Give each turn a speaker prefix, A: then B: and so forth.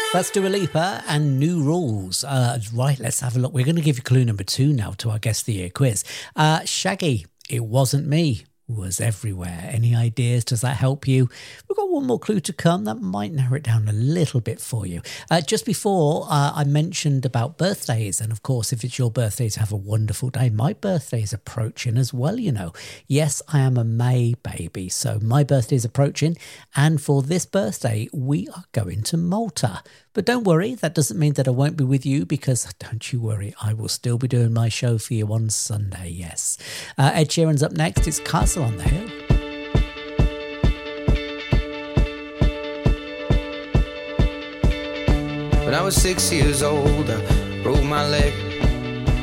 A: That's Dua Lipa and New Rules. Right, let's have a look. We're going to give you clue number 2 now to our Guess the Year quiz. Shaggy, It Wasn't Me, was everywhere. Any ideas? Does that help you? We've got one more clue to come. That might narrow it down a little bit for you. Just before, I mentioned about birthdays. And of course, if it's your birthday, to have a wonderful day. My birthday is approaching as well, you know. Yes, I am a May baby. So my birthday is approaching. And for this birthday, we are going to Malta. But don't worry, that doesn't mean that I won't be with you, because don't you worry, I will still be doing my show for you on Sunday, yes. Ed Sheeran's up next. It's Castle on the Hill.
B: When I was 6 years old, I broke my leg.